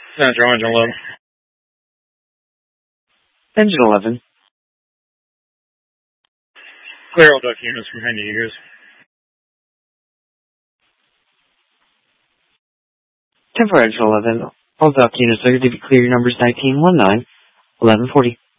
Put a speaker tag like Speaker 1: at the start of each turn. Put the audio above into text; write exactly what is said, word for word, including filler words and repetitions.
Speaker 1: Central Engine eleven.
Speaker 2: Engine eleven.
Speaker 1: Clear all duck units from Henry Eagers.
Speaker 2: ten for Engine eleven. All dock units are to be clear. Numbers nineteen one nine, eleven forty.